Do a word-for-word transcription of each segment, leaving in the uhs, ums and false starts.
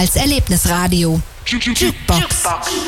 als Erlebnisradio. Jukebox.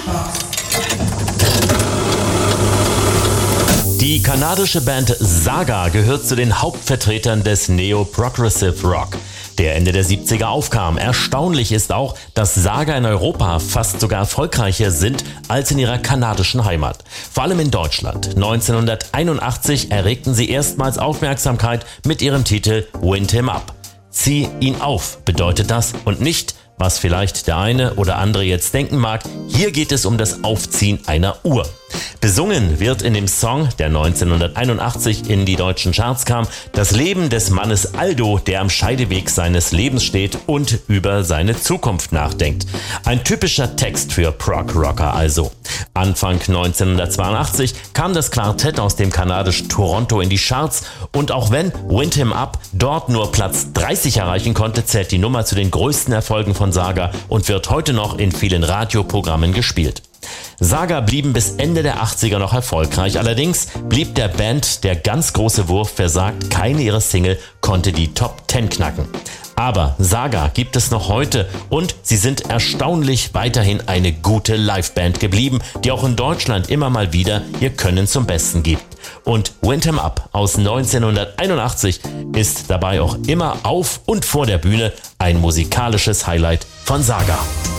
Die kanadische Band Saga gehört zu den Hauptvertretern des Neo-Progressive Rock, der Ende der siebziger aufkam. Erstaunlich ist auch, dass Saga in Europa fast sogar erfolgreicher sind als in ihrer kanadischen Heimat. Vor allem in Deutschland. neunzehnhunderteinundachtzig erregten sie erstmals Aufmerksamkeit mit ihrem Titel Wind Him Up. Zieh ihn auf, bedeutet das, und nicht, was vielleicht der eine oder andere jetzt denken mag, hier geht es um das Aufziehen einer Uhr. Besungen wird in dem Song, der neunzehnhunderteinundachtzig in die deutschen Charts kam, das Leben des Mannes Aldo, der am Scheideweg seines Lebens steht und über seine Zukunft nachdenkt. Ein typischer Text für Prog-Rocker also. Anfang neunzehnhundertzweiundachtzig kam das Quartett aus dem kanadischen Toronto in die Charts und auch wenn Wind Him Up dort nur Platz dreißig erreichen konnte, zählt die Nummer zu den größten Erfolgen von Saga und wird heute noch in vielen Radioprogrammen gespielt. Saga blieben bis Ende der achtziger noch erfolgreich, allerdings blieb der Band der ganz große Wurf versagt, keine ihrer Single konnte die Top zehn knacken. Aber Saga gibt es noch heute und sie sind erstaunlich weiterhin eine gute Liveband geblieben, die auch in Deutschland immer mal wieder ihr Können zum Besten gibt. Und Wind Him Up aus neunzehnhunderteinundachtzig ist dabei auch immer auf und vor der Bühne ein musikalisches Highlight von Saga.